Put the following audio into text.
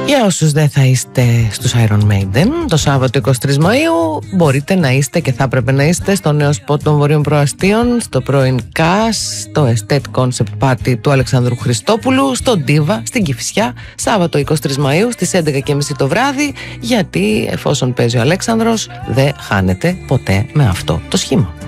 Για όσους δεν θα είστε στους Iron Maiden το Σάββατο 23 Μαΐου, μπορείτε να είστε και θα έπρεπε να είστε στο νέο σποτ των Βορείων Προαστίων, στο πρώην ΚΑΣ, στο Estate Concept Party του Αλεξάνδρου Χριστόπουλου, στο Diva, στην Κηφισιά, Σάββατο 23 Μαΐου στις 11.30 το βράδυ, γιατί εφόσον παίζει ο Αλέξανδρος δεν χάνεται ποτέ με αυτό το σχήμα.